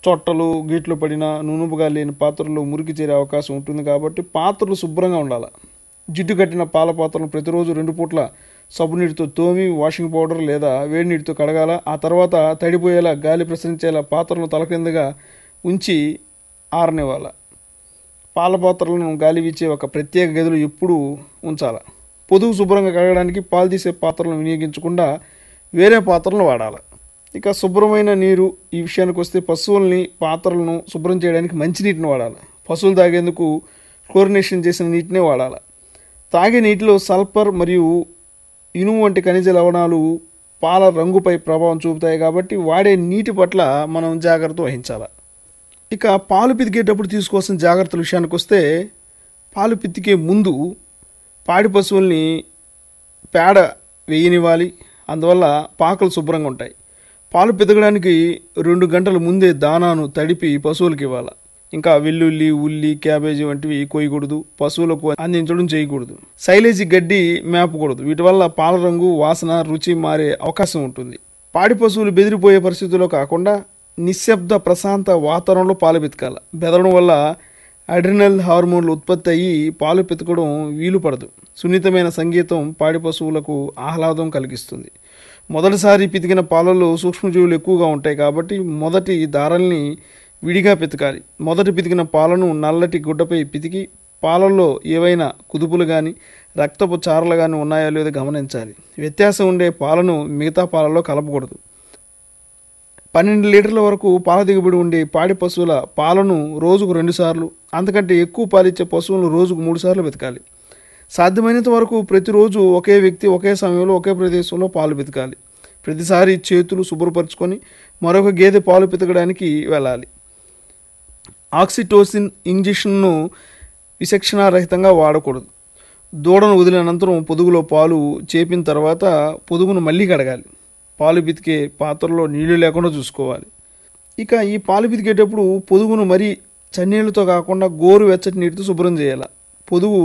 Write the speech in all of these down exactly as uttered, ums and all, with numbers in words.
చొట్టలు గీట్లు పడిన నునుపుగా లేని పాత్రలు మురికి చేరే అవకాశం ఉంటుంది కాబట్టి పాత్రలు శుభ్రంగా ఉండాలి. జిడ్డు కట్టిన పాల పాత్రలను ప్రతిరోజు రెండు పూట్ల సబ్బు నీటితో తోమి వాషింగ్ పౌడర్ లేదా వేడి నీటితో కడగాల. ఆ తర్వాత తడిపోయేలా గాలి ప్రసరించేలా పాత్రలను తలకిందుగా ఉంచి ఆరనివ్వాలి. పాల పాత్రలను గాలి వీచే ఒక ప్రత్యేక గదిలో ఎప్పుడూ ఉంచాలి. పొదుగు శుభ్రంగా కడగడానికి పాలు తీసే పాత్రలను వినియోగించకుండా వేరే పాత్రలను వాడాలి. ఇక శుభ్రమైన నీరు ఈ విషయానికి వస్తే పశువుల్ని పాత్రలను శుభ్రం చేయడానికి మంచినీటిని వాడాలి. పశువులు తాగేందుకు క్లోరినేషన్ చేసిన నీటినే వాడాలి. తాగే నీటిలో సల్ఫర్ మరియు ఇనుము వంటి ఖనిజ లవణాలు పాల రంగుపై ప్రభావం చూపుతాయి కాబట్టి వాడే నీటి పట్ల మనం జాగ్రత్త వహించాలి. ఇక పాలు పితికేటప్పుడు తీసుకోవాల్సిన జాగ్రత్తల విషయానికి వస్తే పాలు పితికే ముందు పాడి పశువుల్ని పేడ వేయనివ్వాలి. అందువల్ల పాకలు శుభ్రంగా ఉంటాయి. పాలు పితకడానికి రెండు గంటల ముందే దానాను తడిపి పశువులకు ఇవ్వాలి. ఇంకా వెల్లుల్లి, ఉల్లి, క్యాబేజీ వంటివి కోయకూడదు. పశువులకు అందించడం చేయకూడదు. సైలేజీ గడ్డి మేపకూడదు. వీటి వల్ల పాల రంగు, వాసన, రుచి మారే అవకాశం ఉంటుంది. పాడి పశువులు బెదిరిపోయే పరిస్థితుల్లో కాకుండా నిశ్శబ్ద ప్రశాంత వాతావరణంలో పాలు పితకాలి. బెదరడం వల్ల అడ్రినల్ హార్మోన్లు ఉత్పత్తి అయ్యి పాలు పితకడం వీలు పడదు. సున్నితమైన సంగీతం పాడి పశువులకు ఆహ్లాదం కలిగిస్తుంది. మొదటిసారి పితికిన పాలలో సూక్ష్మజీవులు ఎక్కువగా ఉంటాయి కాబట్టి మొదటి దారాల్ని విడిగా పితకాలి. మొదటి పితికిన పాలను నల్లటి గుడ్డపై పితికి పాలల్లో ఏవైనా కుదుపులు కానీ రక్తపు చారలు కానీ ఉన్నాయో లేదో గమనించాలి. వ్యత్యాసం ఉండే పాలను మిగతా పాలలో కలపకూడదు. పన్నెండు లీటర్ల వరకు పాల దిగుబడి ఉండే పాడి పశువుల పాలను రోజుకు రెండు సార్లు, అంతకంటే ఎక్కువ పాలిచ్చే పశువులను రోజుకు మూడు సార్లు పితకాలి. సాధ్యమైనంత వరకు ప్రతిరోజు ఒకే వ్యక్తి ఒకే సమయంలో ఒకే ప్రదేశంలో పాలు పితకాలి. ప్రతిసారి చేతులు శుభ్రపరచుకొని మరొక గేదె పాలు పితకడానికి వెళ్ళాలి. ఆక్సిటోసిన్ ఇంజెక్షన్ను విచక్షణారహితంగా వాడకూడదు. దూడను వదిలిన అనంతరం పొదుగులో పాలు చేపిన తర్వాత పొదుగును మళ్ళీ కడగాలి. పాలు పితికే పాత్రలో నీళ్లు లేకుండా చూసుకోవాలి. ఇక ఈ పాలు పితికేటప్పుడు పొదుగును మరీ చన్నీళ్లతో కాకుండా గోరు వెచ్చటి నీటితో శుభ్రం చేయాలి. పొదుగు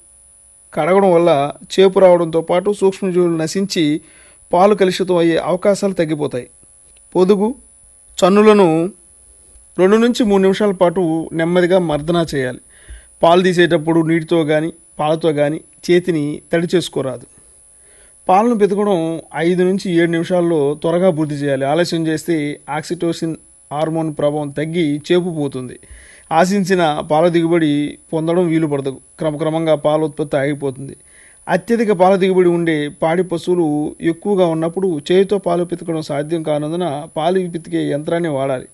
కడగడం వల్ల చేపు రావడంతో పాటు సూక్ష్మజీవులు నశించి పాలు కలుషితం అయ్యే అవకాశాలు తగ్గిపోతాయి. పొదుగు చన్నులను రెండు నుంచి మూడు నిమిషాల పాటు నెమ్మదిగా మర్దన చేయాలి. పాలు తీసేటప్పుడు నీటితో కానీ పాలతో కానీ చేతిని తడి చేసుకోరాదు. పాలను పితకడం ఐదు నుంచి ఏడు నిమిషాల్లో త్వరగా పూర్తి చేయాలి. ఆలస్యం చేస్తే ఆక్సిటోసిన్ హార్మోన్ ప్రభావం తగ్గి చేపు పోతుంది. ఆశించిన పాల దిగుబడి పొందడం వీలు పడదు. క్రమక్రమంగా పాల ఉత్పత్తి ఆగిపోతుంది. అత్యధిక పాల దిగుబడి ఉండే పాడి పశువులు ఎక్కువగా ఉన్నప్పుడు చేతితో పాలు పితకడం సాధ్యం కానందున పాలు పితికే యంత్రాన్ని వాడాలి.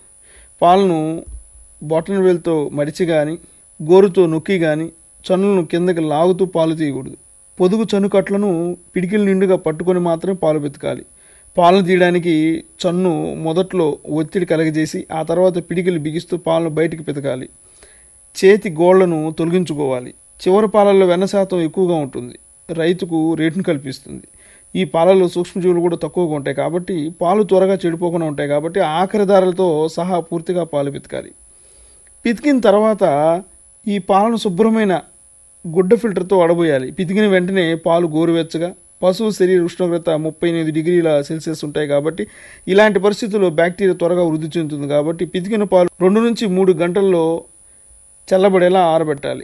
పాలను బొటన వేలుతో మడిచి కానీ గోరుతో నొక్కి కానీ చన్నులను కిందకి లాగుతూ పాలు తీయకూడదు. పొదుగు చనుకట్లను పిడికిల నిండుగా పట్టుకొని మాత్రమే పాలు పితకాలి. పాలను తీయడానికి చన్ను మొదట్లో ఒత్తిడి కలగజేసి ఆ తర్వాత పిడికిలు బిగిస్తూ పాలను బయటికి పితకాలి. చేతి గోళ్లను తొలగించుకోవాలి. చివరి పాలల్లో వెన్న శాతం ఎక్కువగా ఉంటుంది. రైతుకు రేటును కల్పిస్తుంది. ఈ పాలలో సూక్ష్మజీవులు కూడా తక్కువగా ఉంటాయి కాబట్టి పాలు త్వరగా చెడిపోకుండా ఉంటాయి కాబట్టి ఆఖరి దారాలతో సహా పూర్తిగా పాలు పితకాలి. పితికిన తర్వాత ఈ పాలను శుభ్రమైన గుడ్డ ఫిల్టర్తో వడబోయాలి. పితికిన వెంటనే పాలు గోరువెచ్చగా, పశువు శరీర ఉష్ణోగ్రత ముప్పై ఎనిమిది డిగ్రీల సెల్సియస్ ఉంటాయి కాబట్టి ఇలాంటి పరిస్థితుల్లో బ్యాక్టీరియా త్వరగా వృద్ధి చెందుతుంది కాబట్టి పితికిన పాలు రెండు నుంచి మూడు గంటల్లో చల్లబడేలా ఆరబెట్టాలి.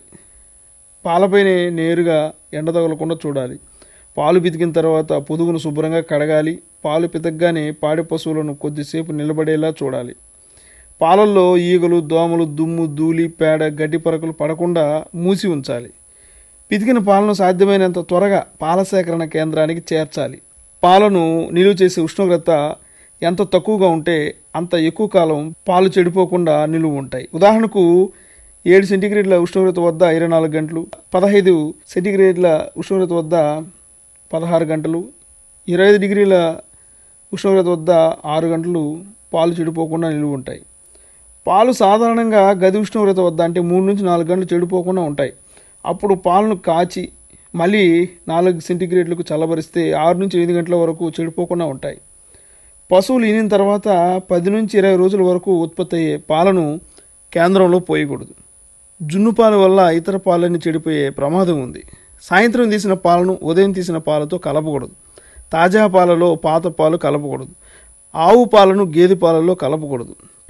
పాలపైనే నేరుగా ఎండ తగలకుండా చూడాలి. పాలు పితికిన తర్వాత పొదుగును శుభ్రంగా కడగాలి. పాలు పితకగానే పాడి పశువులను కొద్దిసేపు నిలబడేలా చూడాలి. పాలల్లో ఈగలు, దోమలు, దుమ్ము, ధూళి, పేడ, గడ్డి పరకలు పడకుండా మూసి ఉంచాలి. పితికిన పాలను సాధ్యమైనంత త్వరగా పాల సేకరణ కేంద్రానికి చేర్చాలి. పాలను నిలువ చేసే ఉష్ణోగ్రత ఎంత తక్కువగా ఉంటే అంత ఎక్కువ కాలం పాలు చెడిపోకుండా నిలువ ఉంటాయి. ఉదాహరణకు ఏడు సెంటీగ్రేడ్ల ఉష్ణోగ్రత వద్ద ఇరవై నాలుగు గంటలు, పదహైదు సెంటీగ్రేడ్ల ఉష్ణోగ్రత వద్ద పదహారు గంటలు, ఇరవై ఐదు డిగ్రీల ఉష్ణోగ్రత వద్ద ఆరు గంటలు పాలు చెడిపోకుండా నిలువ ఉంటాయి. పాలు సాధారణంగా గది ఉష్ణోగ్రత వద్ద అంటే మూడు నుంచి నాలుగు గంటలు చెడిపోకుండా ఉంటాయి. అప్పుడు పాలను కాచి మళ్ళీ నాలుగు సెంటీగ్రేడ్లకు చల్లబరిస్తే ఆరు నుంచి ఎనిమిది గంటల వరకు చెడిపోకుండా ఉంటాయి. పశువులు ఈనిన తర్వాత పది నుంచి ఇరవై రోజుల వరకు ఉత్పత్తి అయ్యే పాలను కేంద్రంలో పోయకూడదు. జున్ను పాల వల్ల ఇతర పాలన్నీ చెడిపోయే ప్రమాదం ఉంది. సాయంత్రం తీసిన పాలను ఉదయం తీసిన పాలతో కలపకూడదు. తాజా పాలలో పాత పాలు కలపకూడదు. ఆవు పాలను గేదె పాలలో కలపకూడదు.